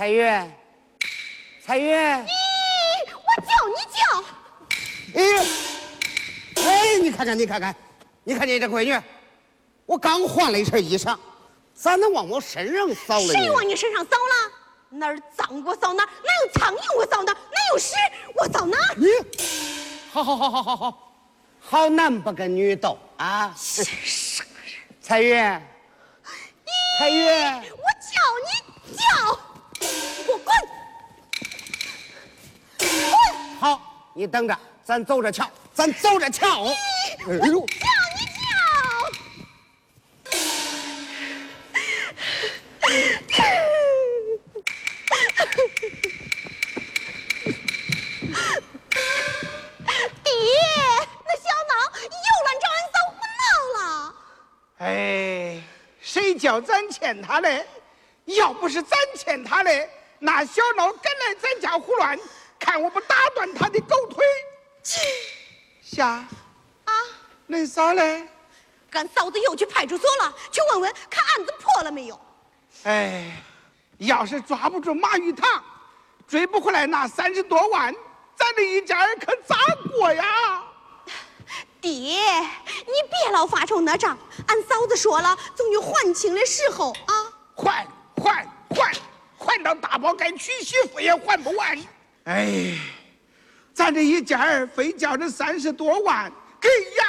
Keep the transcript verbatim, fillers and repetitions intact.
彩月，彩月， 咦，我叫你叫。 哎，哎，你看看，你看看，你看你这闺女，我刚换了一身衣裳，咋能往我身上扫了呢？ 谁往你身上扫了？哪儿脏我扫哪儿，哪有苍蝇我扫哪儿，哪有屎我扫哪儿。 你，好好好好好好，好男不跟女斗啊！彩月，彩月， 我叫你叫，给我滚！滚！ 好，你等着，咱走着瞧，咱走着瞧。 我叫你叫。爹，那小闹又乱找俺嫂胡闹了。 哎，谁叫咱欠他嘞？要不是咱欠他嘞，那小闹敢来咱家胡乱，看我不打断他的狗腿！夏啊， 恁嫂嘞？ 俺嫂子又去派出所了，去问问看案子破了没有。 哎，要是抓不住马玉堂，追不回来那三十多万，咱这一家人可咋过呀？ 爹，你别老发愁那账，俺嫂子说了，总有还清的时候啊。 还还还还到大宝该娶媳妇也还不完。哎，咱这一家儿非叫这三十多万给